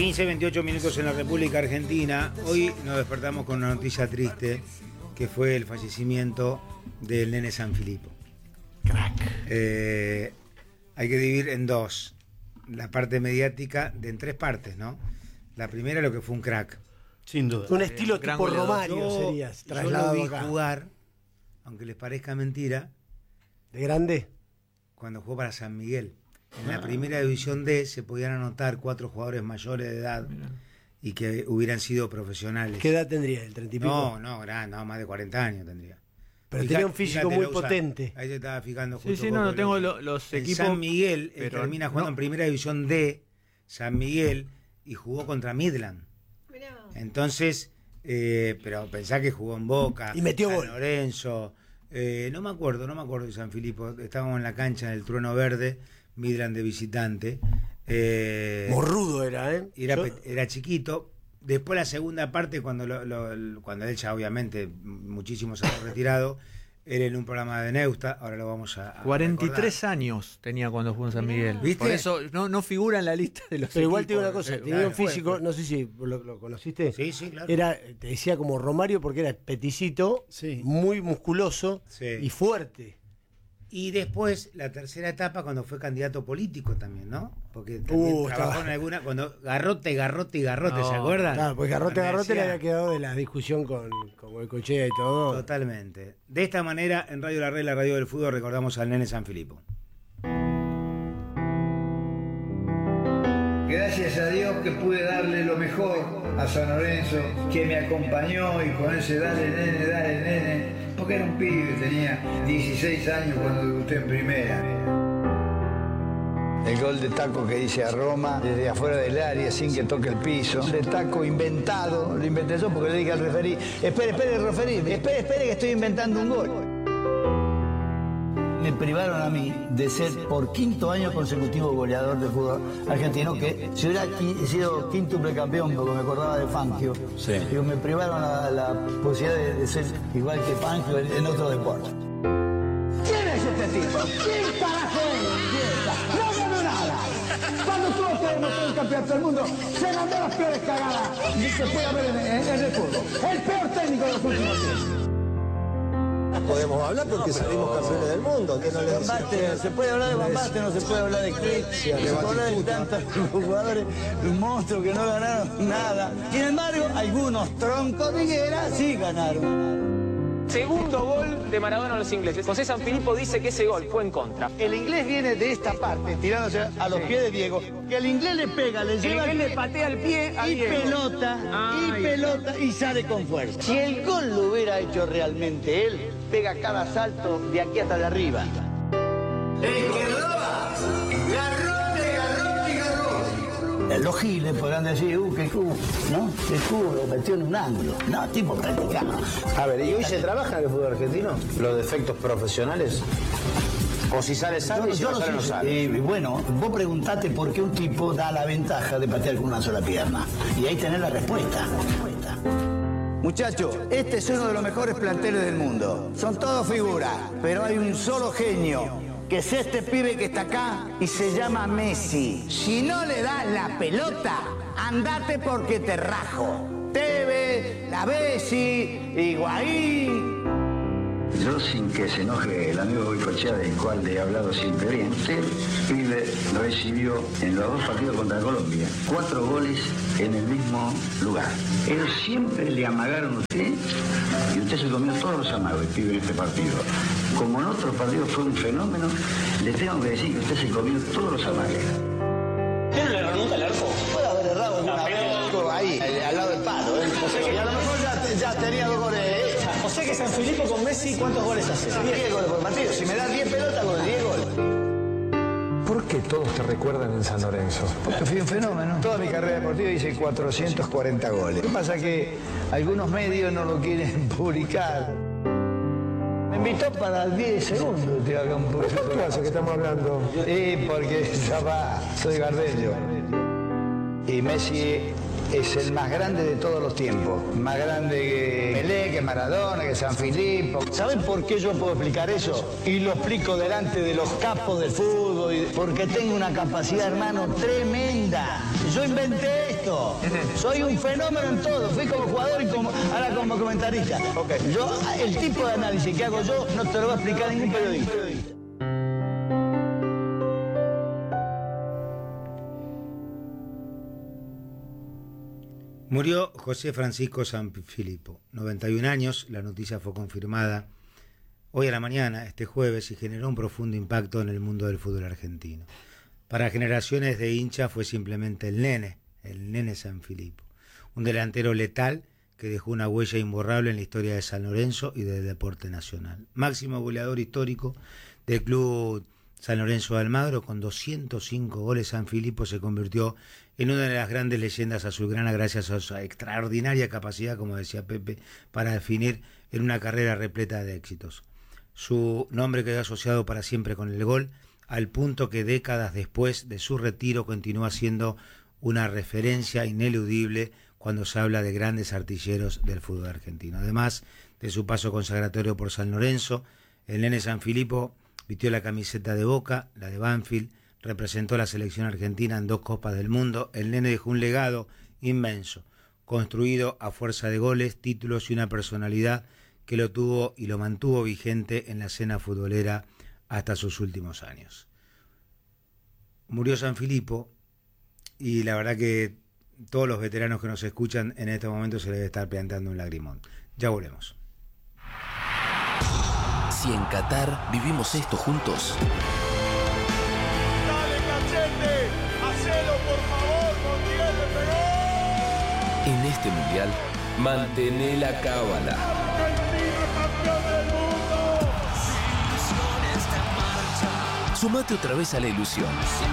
15:28 minutos en la República Argentina. Hoy nos despertamos con una noticia triste, que fue el fallecimiento del Nene Sanfilippo. Crack. Hay que dividir en dos. La parte mediática en tres partes, ¿no? La primera, lo que fue un crack. Sin duda. Un estilo tipo Romario yo lo vi jugar, aunque les parezca mentira. ¿De grande? Cuando jugó para San Miguel. En la primera división D se podían anotar 4 jugadores mayores de edad. Mirá. Y que hubieran sido profesionales. ¿Qué edad tendría? ¿El 30 y pico? No, más de 40 años tendría. Pero tenía un físico muy potente. Ahí se estaba fijando justo. Sí, no tengo los equipos. San Miguel termina jugando en primera división D, San Miguel, y jugó contra Midland. Mirá. Entonces, pero pensá que jugó en Boca, y metió San gol. Lorenzo. No me acuerdo de San Filipo. Estábamos en la cancha en el Trueno Verde, Midland de visitante. Morrudo era, ¿eh? Era chiquito. Después la segunda parte, cuando él ya obviamente muchísimos años retirado, él en un programa de Neusta, ahora lo vamos a 43 recordar. Años tenía cuando jugó en San Miguel. ¿Viste? Por eso no figura en la lista de los Pero igual equipos. te digo una cosa, tenía un físico, no sé si lo conociste. Sí, claro. Te decía como Romario porque era peticito, sí, muy musculoso, sí, y fuerte. Y después, la tercera etapa, cuando fue candidato político también, ¿no? Porque también trabajó en alguna, cuando Garrote, no, ¿se acuerdan? Claro, pues Garrote le había quedado de la discusión con Goicoechea y todo. Totalmente. De esta manera, en Radio La Red, la radio del fútbol, recordamos al Nene Sanfilippo. Gracias a Dios que pude darle lo mejor a San Lorenzo, que me acompañó y con ese dale nene, porque era un pibe, tenía 16 años cuando debuté en primera. El gol de taco que hice a Roma desde afuera del área sin que toque el piso. De taco inventado, lo inventé yo porque le dije al referí, espere referí, espere que estoy inventando un gol. Me privaron a mí de ser por quinto año consecutivo goleador de fútbol argentino, que si hubiera sido quíntuple campeón, porque me acordaba de Fangio, sí, digo, me privaron la posibilidad de ser igual que Fangio en otro deporte. ¿Quién es este tipo? ¿Quién carajo es? No ganó nada. Cuando tuvo que demostrar el campeonato del mundo, se mandó las peores cagadas que se puede haber en el fútbol. El peor técnico de los últimos tiempos. Podemos hablar porque salimos campeones del mundo. ¿Qué no no se puede hablar de Van Basten, no se puede hablar de Click, se puede hablar de tantos jugadores, un monstruo que no ganaron nada. Sin embargo, algunos troncos de higuera sí ganaron. Segundo gol de Maradona a los ingleses. José Sanfilippo dice que ese gol fue en contra. El inglés viene de esta parte, tirándose a los pies de Diego. Que el inglés le pega, le lleva el inglés le patea el pie a Diego. Pelota y sale con fuerza. Si el gol lo hubiera hecho realmente él, pega cada salto de aquí hasta de arriba. El que roba, garrote. Los giles podrán decir, qué cubo, ¿no? Qué cubo, lo metió en un ángulo. No, tipo practicado. A ver, ¿y hoy se trabaja en el fútbol argentino? ¿Los defectos profesionales? O si sale, y si no sale, no sale. Bueno, vos preguntate por qué un tipo da la ventaja de patear con una sola pierna. Y ahí tenés la respuesta. Muchachos, este es uno de los mejores planteles del mundo. Son todos figuras, pero hay un solo genio, que es este pibe que está acá y se llama Messi. Si no le das la pelota, andate porque te rajo. Tevez, la Bessi, Higuaín. Yo, sin que se enoje el amigo Goicoechea, del cual le he hablado siempre bien, este pibe recibió en los 2 partidos contra Colombia 4 goles en el mismo lugar. Ellos siempre le amagaron a usted y usted se comió todos los amagos, el pibe, en este partido. Como en otros partidos fue un fenómeno, le tengo que decir que usted se comió todos los amagos. ¿Usted no le erró nunca el arco? Puede haber errado alguna vez ahí, al lado del palo. O sea que a lo mejor ya tenía 2 goles. O sea que Sanfilippo con Messi, ¿cuántos goles hace? 10 goles por partido. Si me das 10 pelotas, con 10 goles. ¿Por qué todos te recuerdan en San Lorenzo? Porque fui un fenómeno. Toda mi carrera deportiva hice 440 goles. Lo que pasa es que algunos medios no lo quieren publicar. Me invitó para 10 segundos. Te haga un ¿Por qué hace que estamos hablando? Porque soy Gardel. Y Messi es el más grande de todos los tiempos. Más grande que Pelé, que Maradona, que Sanfilippo. ¿Saben por qué yo puedo explicar eso? Y lo explico delante de los capos del fútbol. Porque tengo una capacidad, hermano, tremenda. Yo inventé esto. Soy un fenómeno en todo. Fui como jugador y ahora como comentarista. Yo, el tipo de análisis que hago yo no te lo va a explicar ningún periodista. Murió José Francisco Sanfilippo, 91 años, la noticia fue confirmada hoy a la mañana, este jueves, y generó un profundo impacto en el mundo del fútbol argentino. Para generaciones de hinchas fue simplemente el nene Sanfilippo, un delantero letal que dejó una huella imborrable en la historia de San Lorenzo y del deporte nacional. Máximo goleador histórico del club San Lorenzo de Almagro, con 205 goles, Sanfilippo se convirtió en una de las grandes leyendas azulgrana gracias a su extraordinaria capacidad, como decía Pepe, para definir en una carrera repleta de éxitos. Su nombre quedó asociado para siempre con el gol, al punto que décadas después de su retiro continúa siendo una referencia ineludible cuando se habla de grandes artilleros del fútbol argentino. Además de su paso consagratorio por San Lorenzo, el nene Sanfilippo vistió la camiseta de Boca, la de Banfield, representó a la selección argentina en 2 Copas del Mundo. El nene dejó un legado inmenso, construido a fuerza de goles, títulos y una personalidad que lo tuvo y lo mantuvo vigente en la escena futbolera hasta sus últimos años. Murió Sanfilippo y la verdad que todos los veteranos que nos escuchan en este momento se les debe estar plantando un lagrimón. Ya volvemos. Si en Qatar vivimos esto juntos. ¡Dale, Cachete! ¡Hacelo, por favor! ¡Montiel le pegó! En este mundial, mantené la cábala. ¡Argentina, campeón del mundo! Sumate otra vez a la ilusión.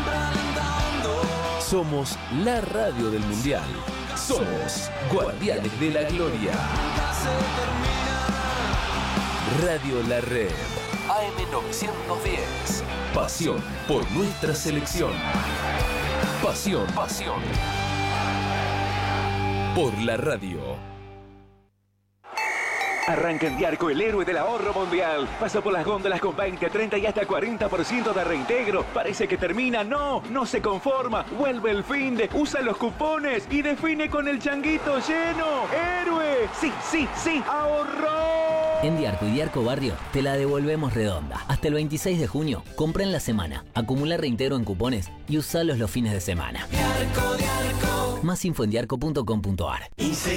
Somos la radio del mundial. Somos Guardianes de la Gloria. Radio La Red, AM910. Pasión por nuestra selección. Pasión por la radio. Arranca en Diarco el héroe del ahorro mundial. Pasa por las góndolas con 20, 30 y hasta 40% de reintegro. Parece que termina. No se conforma. Vuelve el finde, usa los cupones y define con el changuito lleno. ¡Héroe! Sí, ahorró. En Diarco y Diarco Barrio te la devolvemos redonda. Hasta el 26 de junio, compra en la semana, acumula reintegro en cupones y usalos los fines de semana. Diarco. Más info en diarco.com.ar. Y se